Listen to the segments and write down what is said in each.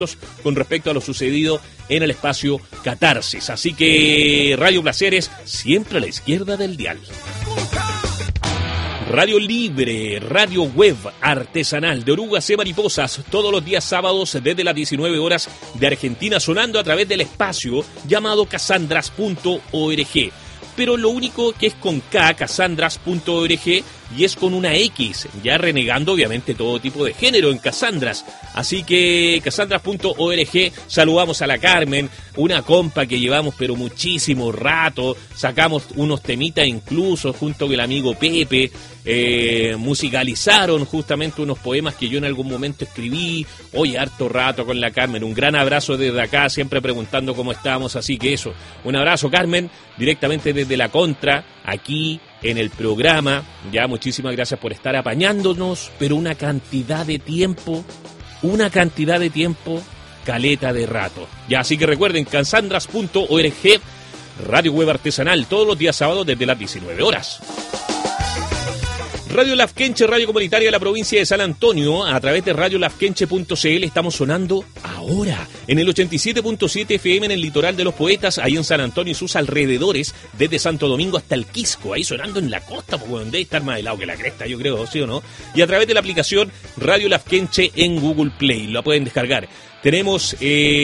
con respecto a lo sucedido en el espacio Catarsis. Así que Radio Placeres, siempre a la izquierda del dial. Radio Libre, radio web artesanal de orugas y mariposas, todos los días sábados desde las 19 horas de Argentina, sonando a través del espacio llamado Casandras.org. Pero lo único que es con K, Casandras.org, y es con una X, ya renegando obviamente todo tipo de género en Casandras. Así que Casandras.org, saludamos a la Carmen, una compa que llevamos pero muchísimo rato, sacamos unos temitas incluso junto con el amigo Pepe, musicalizaron justamente unos poemas que yo en algún momento escribí. Oye, harto rato con la Carmen, un gran abrazo desde acá, siempre preguntando cómo estamos, así que eso, un abrazo Carmen, directamente desde la Contra, aquí en el programa. Ya, muchísimas gracias por estar apañándonos, pero una cantidad de tiempo, caleta de rato. Ya, así que recuerden, Casandras.org, radio web artesanal, todos los días sábados desde las 19 horas. Radio Lafkenche, radio comunitaria de la provincia de San Antonio, a través de radiolafkenche.cl estamos sonando ahora en el 87.7 FM en el litoral de los Poetas, ahí en San Antonio y sus alrededores, desde Santo Domingo hasta el Quisco, ahí sonando en la costa, porque donde debe estar más helado que la cresta, yo creo, ¿sí o no? Y a través de la aplicación Radio Lafkenche en Google Play, la pueden descargar. Tenemos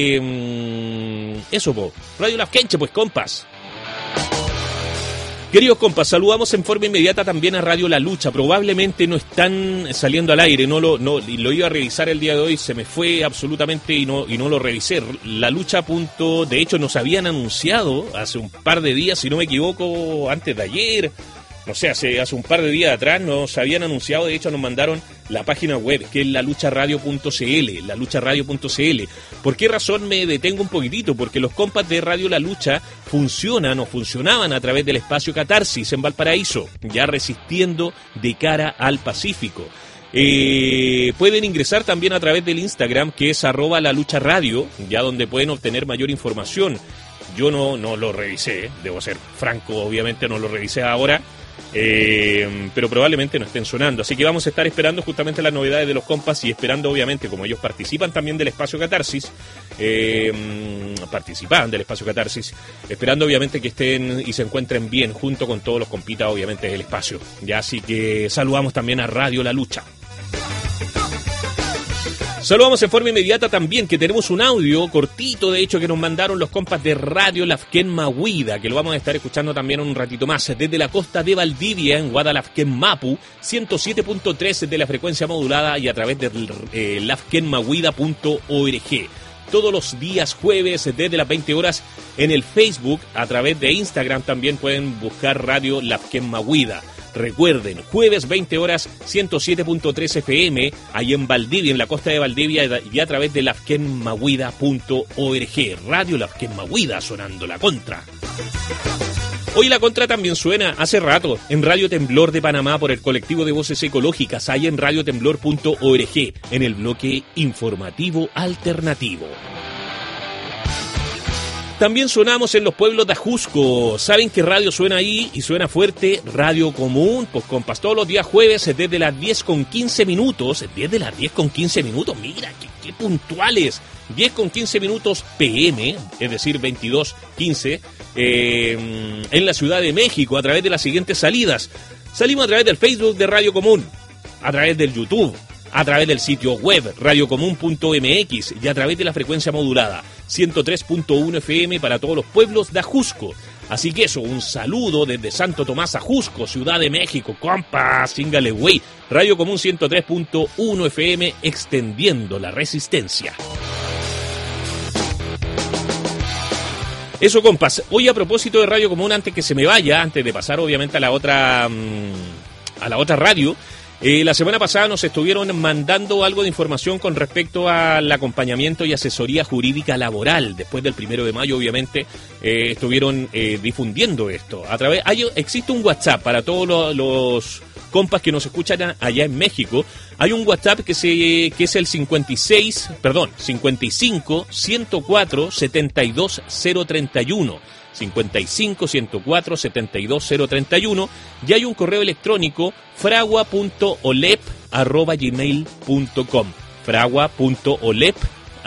Radio Lafkenche, pues compas. Queridos compas, saludamos en forma inmediata también a Radio La Lucha. Probablemente no están saliendo al aire, lo iba a revisar el día de hoy, se me fue absolutamente y no lo revisé. La Lucha. De hecho, nos habían anunciado hace un par de días, si no me equivoco, antes de ayer, no sé, hace un par de días atrás nos habían anunciado, de hecho nos mandaron la página web, que es lalucharadio.cl, lalucharadio.cl. ¿Por qué razón me detengo un poquitito? Porque los compas de Radio La Lucha funcionaban a través del espacio Catarsis en Valparaíso, ya resistiendo de cara al Pacífico. Pueden ingresar también a través del Instagram, que es @lalucharadio, ya donde pueden obtener mayor información. Yo no lo revisé, debo ser franco, obviamente no lo revisé ahora. Pero probablemente no estén sonando, así que vamos a estar esperando justamente las novedades de los compas y esperando obviamente, como ellos participan también del espacio Catarsis, esperando obviamente que estén y se encuentren bien junto con todos los compitas obviamente del espacio, ya, así que saludamos también a Radio La Lucha. Saludamos en forma inmediata también que tenemos un audio cortito, de hecho, que nos mandaron los compas de Radio Lafken Mahuida, que lo vamos a estar escuchando también un ratito más, desde la costa de Valdivia, en Guadalafken Mapu, 107.3 de la frecuencia modulada y a través de lafkenmahuida.org. Todos los días jueves desde las 20 horas en el Facebook, a través de Instagram también pueden buscar Radio Lafken Mahuida. Recuerden, jueves 20 horas, 107.3 FM, ahí en Valdivia, en la costa de Valdivia, y a través de lafkenmahuida.org. Radio Lafken Mahuida, sonando la Contra. Hoy la Contra también suena hace rato en Radio Temblor de Panamá por el colectivo de voces ecológicas, ahí en radiotemblor.org, en el bloque informativo alternativo. También sonamos en los pueblos de Ajusco. ¿Saben qué radio suena ahí? Y suena fuerte, Radio Común. Pues compas, todos los días jueves desde las 10:15 minutos. Desde las 10:15 minutos, mira, qué puntuales. 10:15 minutos PM, es decir, 22:15, en la Ciudad de México, a través de las siguientes salidas. Salimos a través del Facebook de Radio Común, a través del YouTube, a través del sitio web radiocomún.mx y a través de la frecuencia modulada 103.1 FM para todos los pueblos de Ajusco. Así que eso, un saludo desde Santo Tomás, Ajusco, Ciudad de México, compas, síngale güey. Radio Común 103.1 FM, extendiendo la resistencia. Eso, compas. Hoy, a propósito de Radio Común, antes que se me vaya, antes de pasar obviamente a la otra radio, la semana pasada nos estuvieron mandando algo de información con respecto al acompañamiento y asesoría jurídica laboral. Después del 1 de mayo, obviamente, estuvieron difundiendo esto. Existe un WhatsApp para todos los compas que nos escuchan allá en México. Hay un WhatsApp que es el 55 104 72 031. 55 104 72 031, y hay un correo electrónico fragua.olep@gmail.com, fragua.olep@